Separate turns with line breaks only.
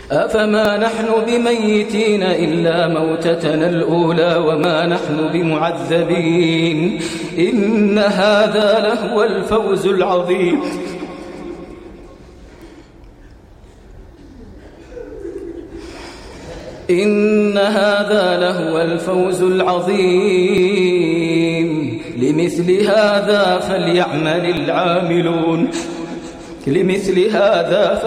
أفما نحن بميتين إلا موتتنا الأولى وما نحن بمعذبين إن هذا لهو الفوز العظيم إن هذا لهو الفوز العظيم لمثل هذا فليعمل العاملون